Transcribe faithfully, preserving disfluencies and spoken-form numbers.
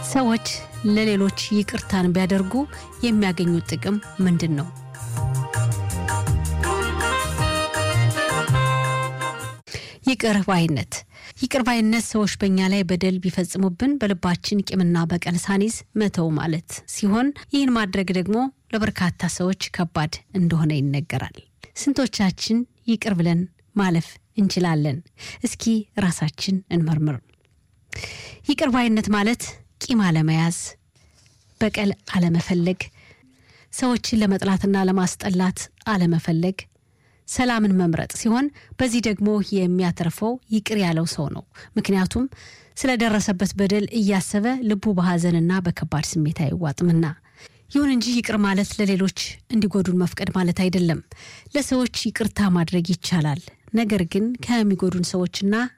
ሰዎች ለሌሎች ይቅርታን ቢያደርጉ የሚያገኙት ጥቅም ምንድነው? ይቅር ባይነት ይቅር ባይነት ሰዎች በእኛ ላይ በደል ቢፈጽሙብን በልባችን ቂምና በቀል ሳንይዝ መተው ማለት ሲሆን ይህን ማድረግ ደግሞ ለበርካታ ሰዎች ከባድ እንደሆነ ይነገራል። ስንቶቻችን ይቅር ብለን ማለፍ እንችላለን? እስኪ ራሳችን እንመርምር። ይቅር ባይነት ማለት ቂም አለመያዝ፣ በቀል አለመፈለግ፣ ሰዎችን ለመጥላትና ለማስጠላት አለመፈለግ፣ ሰላምን መምረጥ ሲሆን በዚህ ደግሞ የሚያተርፈው ይቅር ያለው ሰው ነው። ምክንያቱም ስለደረሰበት በደል እያሰበ ልቡ በሐዘንና በከባድ ስሜት አይዋጥምና። ይሁን እንጂ ይቅር ማለት ለሌሎች እንዲጎዱን መፍቀድ ማለት አይደለም። ለሰዎች ይቅርታ ማድረግ ይቻላል። ነገር ግን ከሚጎዱን ሰዎችና